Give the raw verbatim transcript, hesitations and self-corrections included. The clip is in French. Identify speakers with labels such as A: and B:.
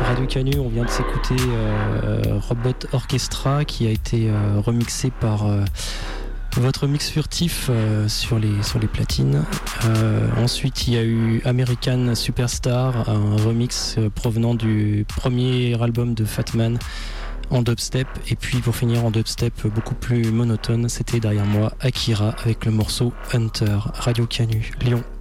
A: Radio Canu, on vient de s'écouter euh, Robot Orchestra qui a été euh, remixé par euh, votre mix furtif euh, sur, les, sur les platines. Euh, ensuite, il y a eu American Superstar, un remix euh, provenant du premier album de Fatman en dubstep. Et puis pour finir en dubstep beaucoup plus monotone, c'était derrière moi Akira avec le morceau Hunter. Radio Canu, Lyon.